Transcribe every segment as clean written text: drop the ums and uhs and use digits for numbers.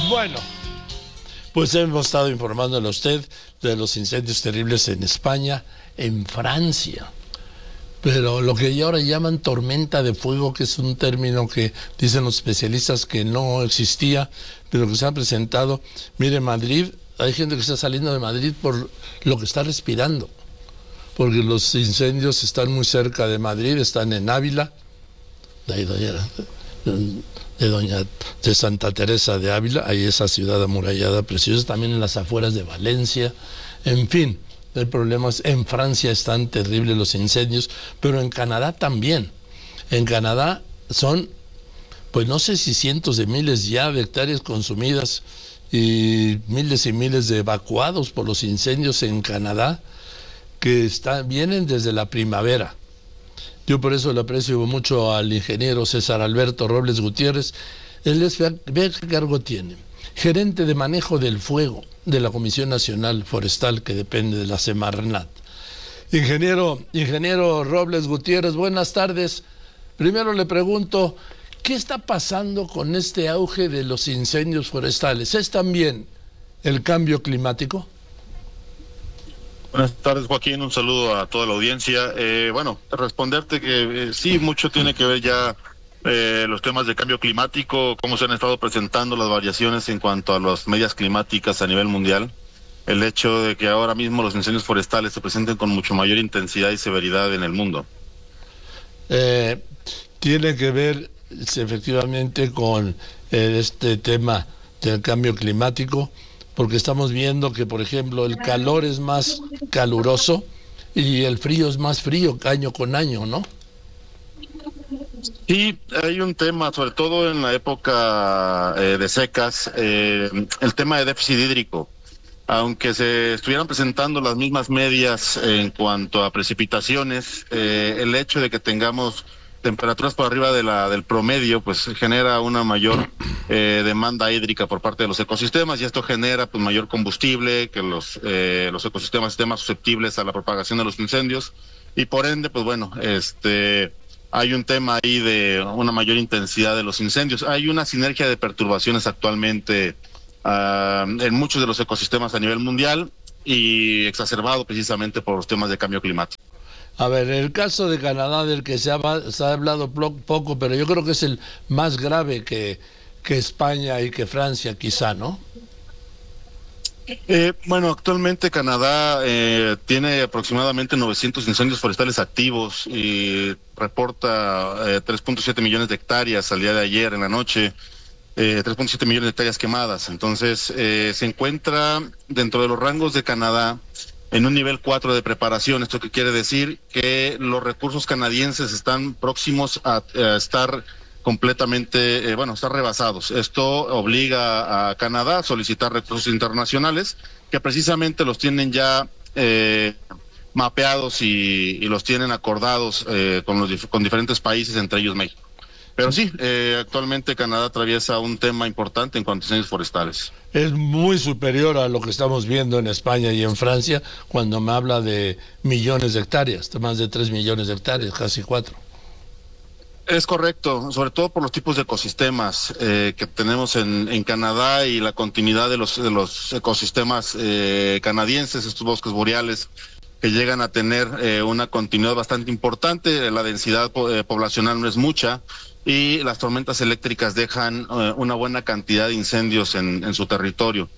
Bueno, pues hemos estado informándole a usted de los incendios terribles en España, en Francia. Pero lo que ahora llaman tormenta de fuego, que es un término que dicen los especialistas que no existía, pero que se ha presentado. Mire, Madrid, hay gente que está saliendo de Madrid por lo que está respirando, porque los incendios están muy cerca de Madrid, están en Ávila, de Santa Teresa de Ávila, hay esa ciudad amurallada preciosa, también en las afueras de Valencia, en fin. El problema es, en Francia están terribles los incendios, pero en Canadá también. En Canadá son, pues no sé si cientos de miles ya de hectáreas consumidas y miles de evacuados por los incendios en Canadá, que vienen desde la primavera. Yo por eso le aprecio mucho al ingeniero César Alberto Robles Gutiérrez. Él ve qué cargo tiene. Gerente de manejo del fuego de la Comisión Nacional Forestal, que depende de la Semarnat. Ingeniero Robles Gutiérrez, buenas tardes. Primero le pregunto, ¿qué está pasando con este auge de los incendios forestales? ¿Es también el cambio climático? Buenas tardes, Joaquín, un saludo a toda la audiencia. Responderte que sí, mucho tiene que ver ya los temas de cambio climático, cómo se han estado presentando las variaciones en cuanto a las medias climáticas a nivel mundial. El hecho de que ahora mismo los incendios forestales se presenten con mucho mayor intensidad y severidad en el mundo. Tiene que ver efectivamente con este tema del cambio climático, porque estamos viendo que, por ejemplo, el calor es más caluroso y el frío es más frío año con año, ¿no? Sí, hay un tema, sobre todo en la época de secas, el tema de déficit hídrico. Aunque se estuvieran presentando las mismas medias en cuanto a precipitaciones, el hecho de que tengamos temperaturas por arriba del promedio, pues genera una mayor demanda hídrica por parte de los ecosistemas, y esto genera pues mayor combustible, que los ecosistemas estén más susceptibles a la propagación de los incendios, y por ende, pues bueno, hay un tema ahí de una mayor intensidad de los incendios. Hay una sinergia de perturbaciones actualmente en muchos de los ecosistemas a nivel mundial, y exacerbado precisamente por los temas de cambio climático. A ver, el caso de Canadá, del que se ha hablado poco, pero yo creo que es el más grave que España y que Francia, quizá, ¿no? Actualmente Canadá tiene aproximadamente 900 incendios forestales activos y reporta 3.7 millones de hectáreas al día de ayer en la noche, 3.7 millones de hectáreas quemadas. Entonces, se encuentra dentro de los rangos de Canadá en un nivel 4 de preparación. Esto que quiere decir que los recursos canadienses están próximos a estar completamente, estar rebasados. Esto obliga a Canadá a solicitar recursos internacionales, que precisamente los tienen ya mapeados y los tienen acordados con diferentes países, entre ellos México. Pero sí, actualmente Canadá atraviesa un tema importante en cuanto a incendios forestales. Es muy superior a lo que estamos viendo en España y en Francia, cuando me habla de millones de hectáreas, de más de 3 millones de hectáreas, casi 4. Es correcto, sobre todo por los tipos de ecosistemas que tenemos en Canadá, y la continuidad de los ecosistemas canadienses, estos bosques boreales, que llegan a tener una continuidad bastante importante. La densidad poblacional no es mucha, y las tormentas eléctricas dejan una buena cantidad de incendios en su territorio.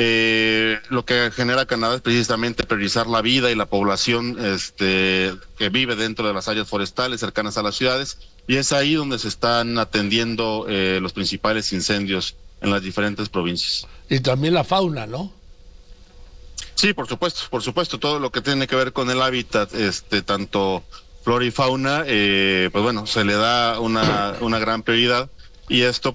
Lo que genera Canadá es precisamente priorizar la vida y la población que vive dentro de las áreas forestales cercanas a las ciudades, y es ahí donde se están atendiendo los principales incendios en las diferentes provincias. Y también la fauna, ¿no? Sí, por supuesto, todo lo que tiene que ver con el hábitat, tanto flora y fauna, se le da una gran prioridad, y esto,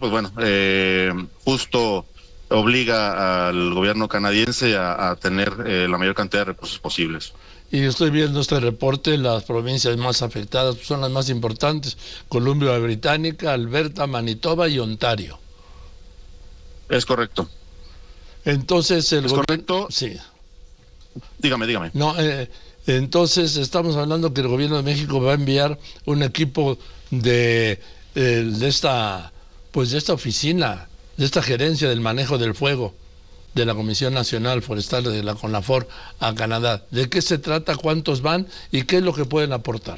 justo obliga al gobierno canadiense a tener la mayor cantidad de recursos posibles. Y estoy viendo este reporte, las provincias más afectadas son las más importantes: Columbia Británica, Alberta, Manitoba y Ontario. Es correcto. Entonces ¿Es correcto? Sí. Dígame. No, entonces estamos hablando que el gobierno de México va a enviar un equipo de esta oficina de esta gerencia del manejo del fuego de la Comisión Nacional Forestal de la CONAFOR a Canadá. ¿De qué se trata? ¿Cuántos van? ¿Y qué es lo que pueden aportar?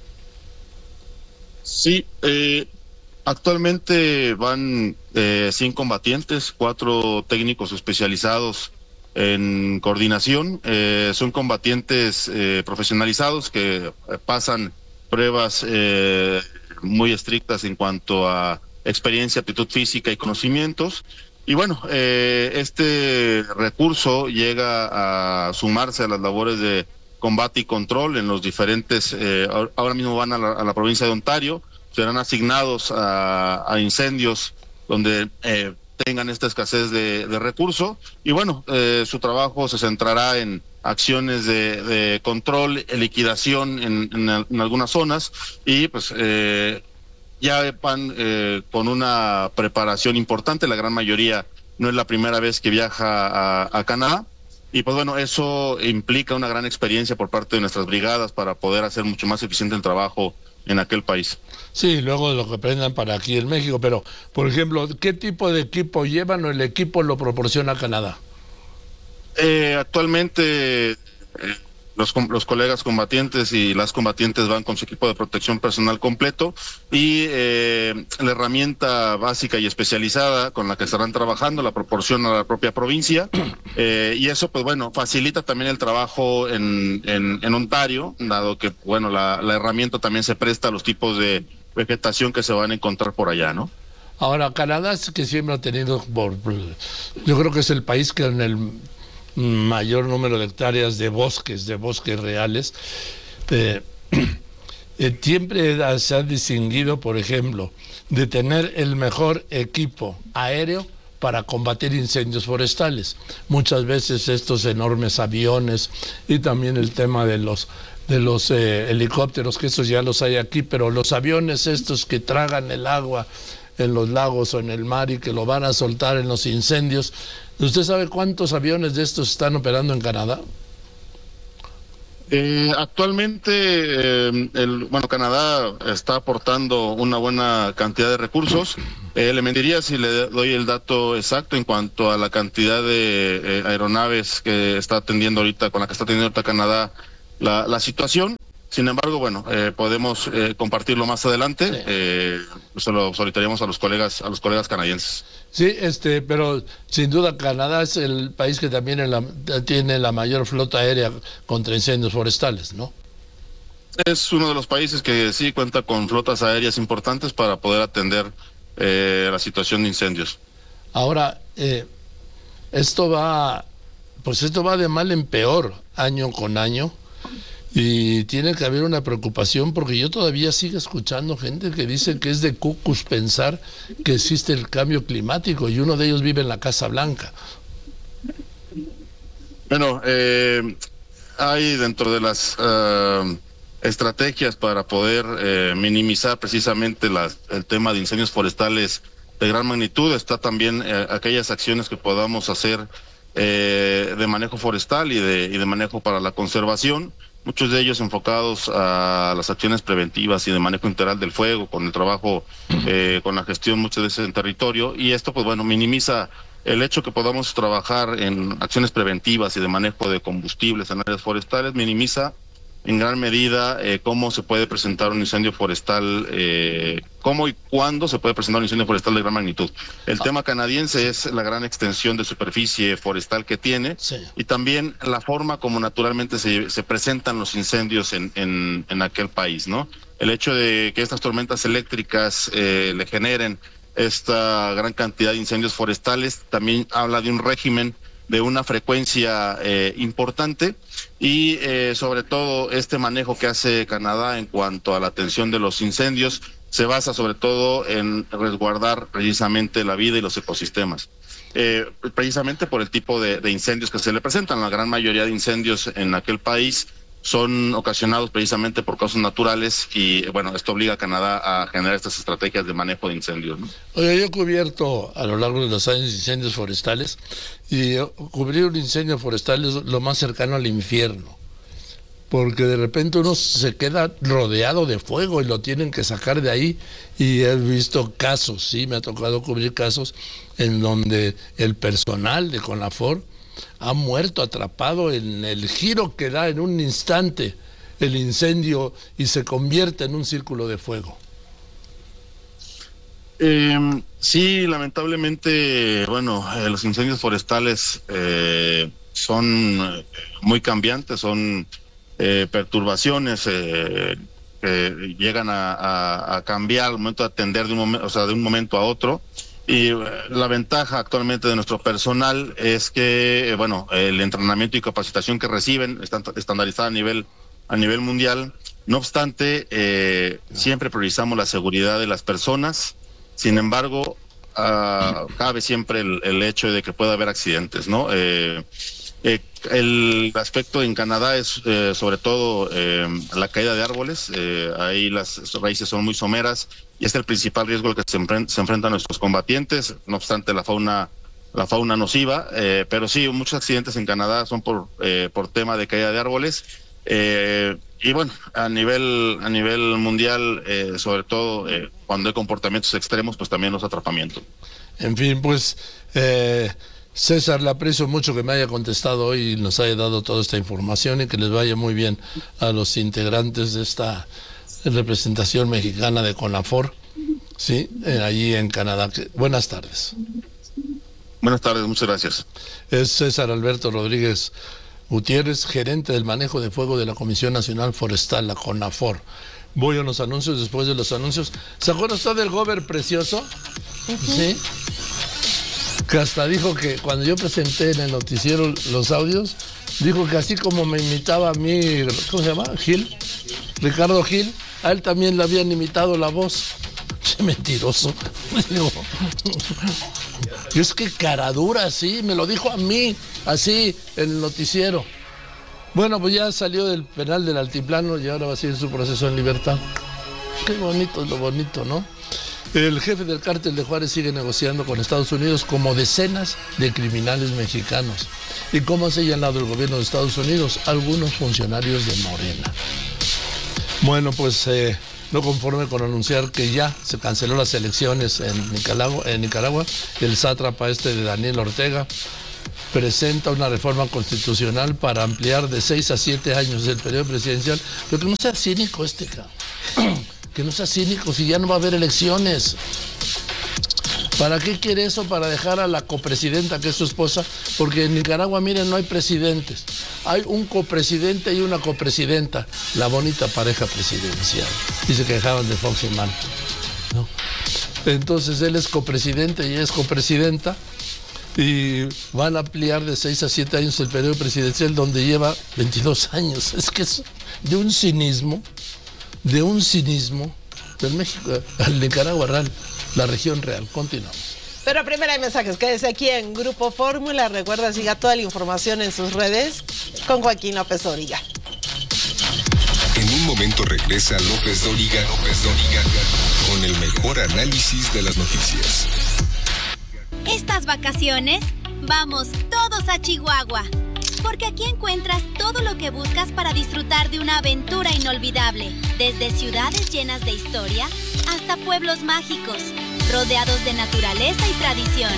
Sí, actualmente van 100 combatientes, 4 técnicos especializados en coordinación. Son combatientes profesionalizados que pasan pruebas muy estrictas en cuanto a experiencia, aptitud física y conocimientos. Y bueno, este recurso llega a sumarse a las labores de combate y control en los diferentes, ahora mismo van a la provincia de Ontario, serán asignados a incendios donde tengan esta escasez de recurso, y bueno, su trabajo se centrará en acciones de control, liquidación en algunas zonas, y pues ya van con una preparación importante. La gran mayoría no es la primera vez que viaja a Canadá, y pues bueno, eso implica una gran experiencia por parte de nuestras brigadas para poder hacer mucho más eficiente el trabajo en aquel país. Sí, luego de lo que aprendan para aquí en México, pero por ejemplo, ¿qué tipo de equipo llevan o el equipo lo proporciona Canadá? Actualmente los colegas combatientes y las combatientes van con su equipo de protección personal completo, y la herramienta básica y especializada con la que estarán trabajando la proporciona la propia provincia, y eso pues bueno facilita también el trabajo en Ontario, dado que bueno la herramienta también se presta a los tipos de vegetación que se van a encontrar por allá, ¿no? Ahora, Canadá es que siempre ha tenido, yo creo que es el país que en el mayor número de hectáreas de bosques reales. Siempre se ha distinguido, por ejemplo, de tener el mejor equipo aéreo para combatir incendios forestales. Muchas veces estos enormes aviones y también el tema de los helicópteros, que estos ya los hay aquí, pero los aviones estos que tragan el agua en los lagos o en el mar y que lo van a soltar en los incendios. ¿Usted sabe cuántos aviones de estos están operando en Canadá? Actualmente, Canadá está aportando una buena cantidad de recursos. Le mentiría si le doy el dato exacto en cuanto a la cantidad de aeronaves que está atendiendo ahorita, con la que está atendiendo ahorita Canadá la situación. Sin embargo, bueno, podemos compartirlo más adelante. Se lo solicitaríamos a los colegas canadienses. Sí, pero sin duda Canadá es el país que también tiene la mayor flota aérea contra incendios forestales, ¿no? Es uno de los países que sí cuenta con flotas aéreas importantes para poder atender la situación de incendios. Ahora, esto va de mal en peor año con año. Y tiene que haber una preocupación, porque yo todavía sigo escuchando gente que dice que es de cucus pensar que existe el cambio climático, y uno de ellos vive en la Casa Blanca. Bueno, hay dentro de las estrategias para poder minimizar precisamente el tema de incendios forestales de gran magnitud, está también aquellas acciones que podamos hacer de manejo forestal y de manejo para la conservación, muchos de ellos enfocados a las acciones preventivas y de manejo integral del fuego, con el trabajo, con la gestión muchas veces en territorio, y esto pues bueno minimiza el hecho que podamos trabajar en acciones preventivas y de manejo de combustibles en áreas forestales, minimiza en gran medida cómo se puede presentar un incendio forestal, cómo y cuándo se puede presentar un incendio forestal de gran magnitud. El tema canadiense es la gran extensión de superficie forestal que tiene, sí, y también la forma como naturalmente se presentan los incendios en aquel país, ¿no? El hecho de que estas tormentas eléctricas le generen esta gran cantidad de incendios forestales también habla de un régimen de una frecuencia importante, y sobre todo este manejo que hace Canadá en cuanto a la atención de los incendios se basa sobre todo en resguardar precisamente la vida y los ecosistemas. Precisamente por el tipo de incendios que se le presentan. La gran mayoría de incendios en aquel país son ocasionados precisamente por causas naturales, y bueno, esto obliga a Canadá a generar estas estrategias de manejo de incendios, ¿no? Oye, yo he cubierto a lo largo de los años incendios forestales, y cubrir un incendio forestal es lo más cercano al infierno. porque de repente uno se queda rodeado de fuego y lo tienen que sacar de ahí. Y he visto casos, sí, me ha tocado cubrir casos en donde el personal de CONAFOR ha muerto atrapado en el giro que da en un instante el incendio y se convierte en un círculo de fuego. Sí, lamentablemente, bueno, los incendios forestales son muy cambiantes, son perturbaciones que llegan a cambiar al momento de atender de un momento a otro. Y la ventaja actualmente de nuestro personal es que, bueno, el entrenamiento y capacitación que reciben está estandarizada a nivel mundial. No obstante, siempre priorizamos la seguridad de las personas. Sin embargo, cabe siempre el hecho de que pueda haber accidentes, ¿no? El aspecto en Canadá es sobre todo la caída de árboles. Ahí las raíces son muy someras y es el principal riesgo al que se enfrentan nuestros combatientes, no obstante la fauna nociva, pero sí, muchos accidentes en Canadá son por tema de caída de árboles. Y bueno, a nivel mundial, sobre todo cuando hay comportamientos extremos, pues también los atrapamientos. En fin, pues César, le aprecio mucho que me haya contestado hoy y nos haya dado toda esta información y que les vaya muy bien a los integrantes de esta representación mexicana de CONAFOR, sí, allí en Canadá. Buenas tardes. Buenas tardes, muchas gracias. Es César Alberto Rodríguez Gutiérrez, gerente del manejo de fuego de la Comisión Nacional Forestal, la CONAFOR. Voy a los anuncios. Después de los anuncios, ¿se acuerda usted del Gober precioso? Sí. Que hasta dijo que cuando yo presenté en el noticiero los audios, dijo que así como me imitaba a mí, ¿cómo se llama? Ricardo Gil, a él también le habían imitado la voz. Qué mentiroso. Y es que cara dura, sí, me lo dijo a mí, así, en el noticiero. Bueno, pues ya salió del penal del Altiplano y ahora va a seguir su proceso en libertad. Qué bonito es lo bonito, ¿no? El jefe del cártel de Juárez sigue negociando con Estados Unidos como decenas de criminales mexicanos. ¿Y cómo ha señalado el gobierno de Estados Unidos? Algunos funcionarios de Morena. Bueno, pues no conforme con anunciar que ya se canceló las elecciones en Nicaragua, el sátrapa de Daniel Ortega presenta una reforma constitucional para ampliar de 6 a 7 años el periodo presidencial, pero que no sea cínico que no sea cínico si ya no va a haber elecciones. ¿Para qué quiere eso? Para dejar a la copresidenta, que es su esposa, porque en Nicaragua, miren, no hay presidentes. Hay un copresidente y una copresidenta, la bonita pareja presidencial. Y se quejaban de Fox y Man, ¿no? Entonces él es copresidente y ella es copresidenta, y van a ampliar de 6 a 7 años el periodo presidencial donde lleva 22 años. Es que es de un cinismo del México al Nicaragua real, la región real. Continuamos. Pero primero hay mensajes. Quédese aquí en Grupo Fórmula. Recuerda, siga toda la información en sus redes con Joaquín López Dóriga. En un momento regresa López Dóriga con el mejor análisis de las noticias. Estas vacaciones, vamos todos a Chihuahua, porque aquí encuentras todo lo que buscas para disfrutar de una aventura inolvidable, desde ciudades llenas de historia hasta pueblos mágicos, rodeados de naturaleza y tradición.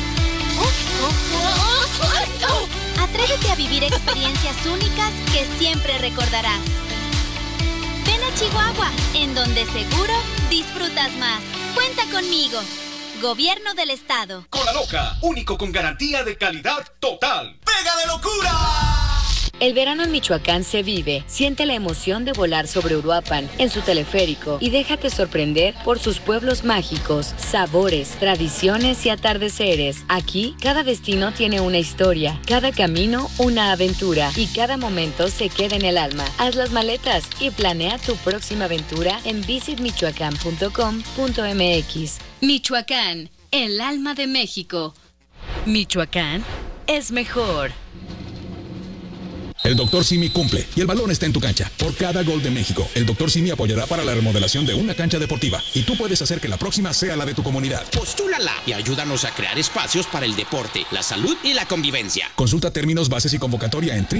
Atrévete a vivir experiencias únicas que siempre recordarás. Ven a Chihuahua, en donde seguro disfrutas más. Cuenta conmigo. Gobierno del Estado. Cola Loca, único con garantía de calidad total. ¡Pega de locura! El verano en Michoacán se vive. Siente la emoción de volar sobre Uruapan en su teleférico y déjate sorprender por sus pueblos mágicos, sabores, tradiciones y atardeceres. Aquí, cada destino tiene una historia, cada camino una aventura y cada momento se queda en el alma. Haz las maletas y planea tu próxima aventura en visitmichoacán.com.mx. Michoacán, el alma de México. Michoacán es mejor. El Dr. Simi cumple y el balón está en tu cancha. Por cada gol de México, el Dr. Simi apoyará para la remodelación de una cancha deportiva y tú puedes hacer que la próxima sea la de tu comunidad. Postúlala y ayúdanos a crear espacios para el deporte, la salud y la convivencia. Consulta términos, bases y convocatoria en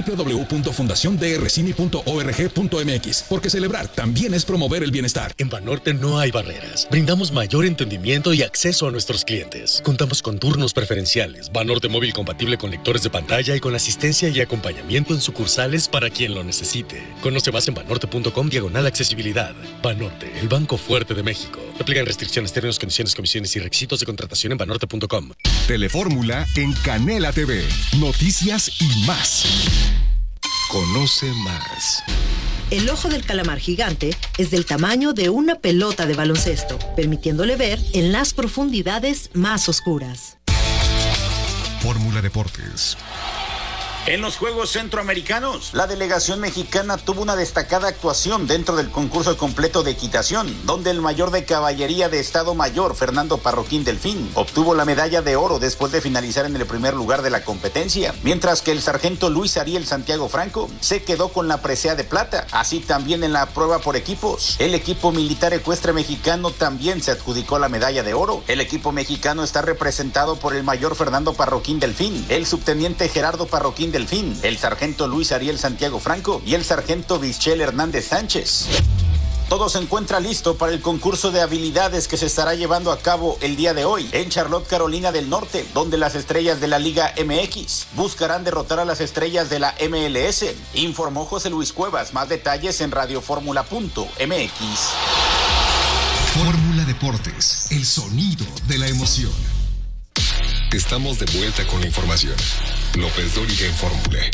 www.fundaciondrcimi.org.mx, porque celebrar también es promover el bienestar. En Banorte no hay barreras. Brindamos mayor entendimiento y acceso a nuestros clientes. Contamos con turnos preferenciales, Banorte móvil compatible con lectores de pantalla y con asistencia y acompañamiento en sucursales para quien lo necesite. Conoce más en banorte.com/accesibilidad. Banorte, el banco fuerte de México. Aplican restricciones, términos, condiciones, comisiones y requisitos de contratación en banorte.com. Telefórmula en Canela TV. Noticias y más. Conoce más. El ojo del calamar gigante es del tamaño de una pelota de baloncesto, permitiéndole ver en las profundidades más oscuras. Fórmula Deportes. En los Juegos Centroamericanos, la delegación mexicana tuvo una destacada actuación dentro del concurso completo de equitación, donde el mayor de caballería de Estado Mayor, Fernando Parroquín Delfín, obtuvo la medalla de oro después de finalizar en el primer lugar de la competencia, mientras que el sargento Luis Ariel Santiago Franco se quedó con la presea de plata. Así también en la prueba por equipos, el equipo militar ecuestre mexicano también se adjudicó la medalla de oro. El equipo mexicano está representado por el mayor Fernando Parroquín Delfín, el subteniente Gerardo Parroquín Delfín, el sargento Luis Ariel Santiago Franco y el sargento Bichel Hernández Sánchez. Todo se encuentra listo para el concurso de habilidades que se estará llevando a cabo el día de hoy en Charlotte, Carolina del Norte, donde las estrellas de la Liga MX buscarán derrotar a las estrellas de la MLS, informó José Luis Cuevas. Más detalles en radioformula.mx. Fórmula Deportes, el sonido de la emoción. Estamos de vuelta con la información. López Dóriga en Fórmula.